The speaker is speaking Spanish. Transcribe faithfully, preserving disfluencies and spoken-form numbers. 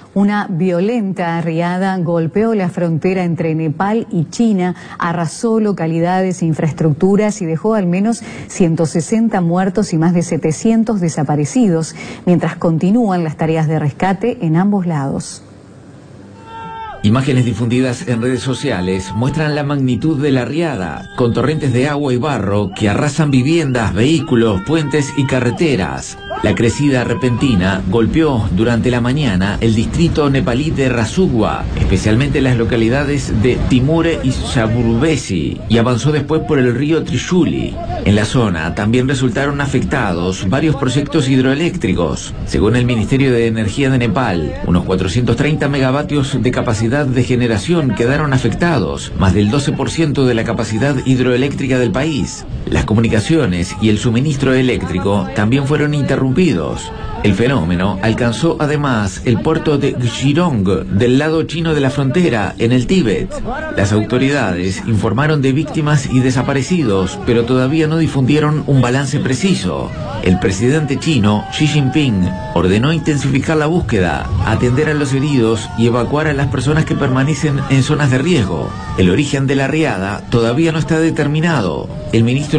Una violenta riada golpeó la frontera entre Nepal y China, arrasó localidades e infraestructuras y dejó al menos ciento sesenta muertos y más de setecientos desaparecidos, mientras continúan las tareas de rescate en ambos lados. Imágenes difundidas en redes sociales muestran la magnitud de la riada, con torrentes de agua y barro que arrasan viviendas, vehículos, puentes y carreteras. La crecida repentina golpeó durante la mañana el distrito nepalí de Rasugwa, especialmente las localidades de Timure y Saburbesi, y avanzó después por el río Trishuli. En la zona también resultaron afectados varios proyectos hidroeléctricos. Según el Ministerio de Energía de Nepal, unos cuatrocientos treinta megavatios de capacidad de generación quedaron afectados, más del doce por ciento de la capacidad hidroeléctrica del país. Las comunicaciones y el suministro eléctrico también fueron interrumpidos. El fenómeno alcanzó además el puerto de Xirong, del lado chino de la frontera, en el Tíbet. Las autoridades informaron de víctimas y desaparecidos, pero todavía no difundieron un balance preciso. El presidente chino, Xi Jinping, ordenó intensificar la búsqueda, atender a los heridos y evacuar a las personas que permanecen en zonas de riesgo. El origen de la riada todavía no está determinado. El ministro